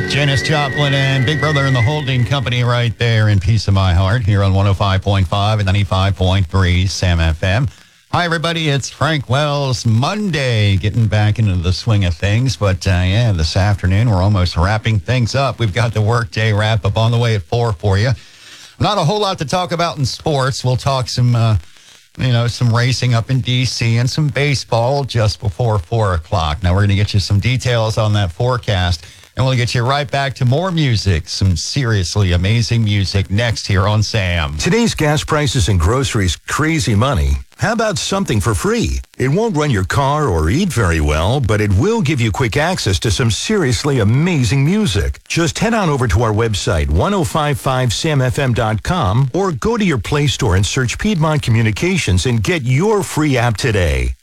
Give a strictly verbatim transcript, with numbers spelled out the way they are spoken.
Janis Joplin and Big Brother and the Holding Company right there in Peace of My Heart here on one oh five point five and ninety-five point three Sam F M. Hi, everybody. It's Frank Wells Monday, getting back into the swing of things. But, uh, yeah, this afternoon, we're almost wrapping things up. We've got the workday wrap up on the way at four for you. Not a whole lot to talk about in sports. We'll talk some, uh, you know, some racing up in D C and some baseball just before four o'clock. Now, we're going to get you some details on that forecast. And we'll get you right back to more music, some seriously amazing music next here on Sam. Today's gas prices and groceries, crazy money. How about something for free? It won't run your car or eat very well, but it will give you quick access to some seriously amazing music. Just head on over to our website, ten fifty-five sam f m dot com, or go to your Play Store and search Piedmont Communications and get your free app today.